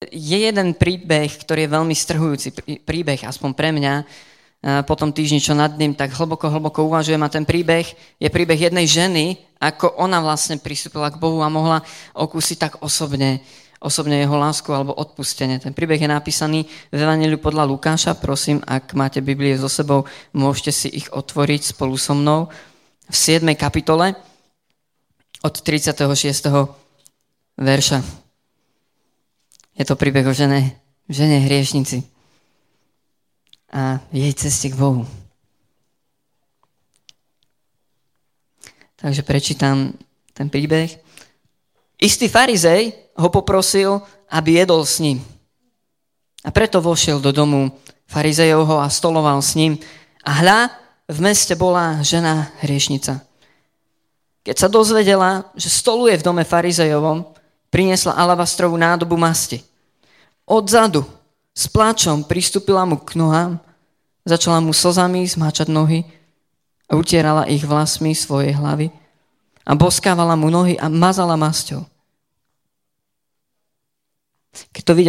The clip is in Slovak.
je jeden príbeh, ktorý je veľmi strhujúci príbeh, aspoň pre mňa. Po tom týždni, čo nad ním, tak hlboko uvažujem a ten príbeh je príbeh jednej ženy, ako ona vlastne pristúpila k Bohu a mohla okúsiť tak osobne jeho lásku alebo odpustenie. Ten príbeh je napísaný v Evanjeliu podľa Lukáša. Prosím, ak máte Biblie so sebou, môžete si ich otvoriť spolu so mnou. V 7. kapitole od 36. verša. Je to príbeh o žene hriešnici a jej ceste k Bohu. Takže prečítam ten príbeh. Istý farizej ho poprosil, aby jedol s ním. A preto vošiel do domu farizejovho a stoloval s ním. A hľa, v meste bola žena hriešnica. Keď sa dozvedela, že stoluje v dome farizejovom, priniesla alabastrovú nádobu masti. Odzadu, s pláčom pristúpila mu k nohám, začala mu slzami zmáčať nohy a utierala ich vlasmi svojej hlavy a boskávala mu nohy a mazala masťou. Keď to